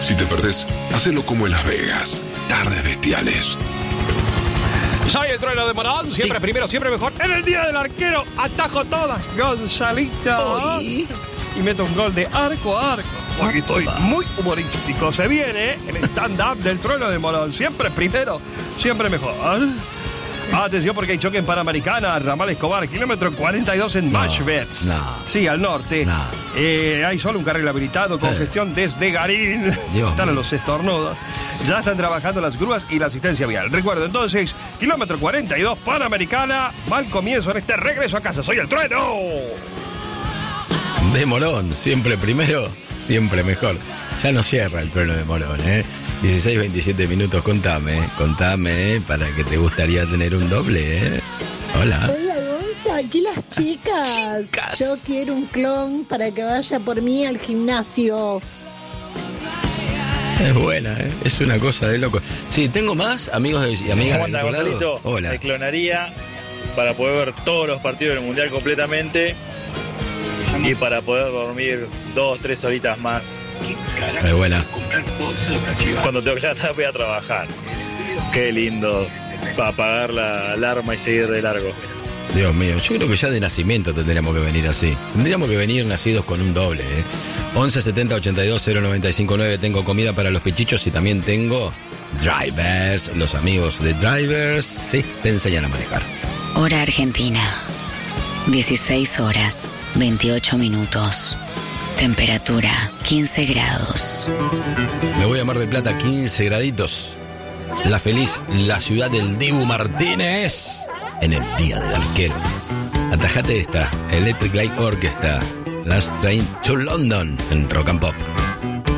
Si te perdés, hacelo como en Las Vegas. Tardes bestiales. Soy el trueno de Morón, siempre primero, siempre mejor. En el día del arquero, atajo todas, Gonzalito. Y meto un gol de arco a arco. Porque estoy muy humorístico. Se viene el stand-up del trueno de Morón. Siempre primero, siempre mejor. Atención porque hay choque en Panamericana, Ramal Escobar, kilómetro 42 en Matchbets. Sí, al norte. Hay solo un carril habilitado, congestión desde Garín. Están a los estornudos. Ya están trabajando las grúas y la asistencia vial. Recuerdo entonces, kilómetro 42, Panamericana. Mal comienzo en este regreso a casa. Soy el trueno de Morón, siempre primero, siempre mejor. Ya no cierra el trueno de Morón, 16, 27 minutos, contame, para que te gustaría tener un doble, Hola. Hola, Gonza, aquí las chicas. Yo quiero un clon para que vaya por mí al gimnasio. Es buena, es una cosa de loco. Sí, tengo más amigos y amigas. ¿Cómo anda, Gonzalito? Hola. Me clonaría para poder ver todos los partidos del Mundial completamente y para poder dormir 2-3 horitas más. Es buena. Cuando tengo que ya voy a trabajar. Qué lindo para apagar la alarma y seguir de largo. Dios mío, yo creo que ya de nacimiento tendríamos que venir así. Tendríamos que venir nacidos con un doble, 11 70 82 095 9. Tengo comida para los pichichos y también tengo Drivers. Los amigos de Drivers, sí, te enseñan a manejar. Hora Argentina, 16 horas, 28 minutos. Temperatura, 15 grados. Me voy a Mar del Plata, 15 graditos. La feliz, la ciudad del Dibu Martínez. En el día del arquero. Atajate esta, Electric Light Orchestra, Last Train to London, en Rock and Pop.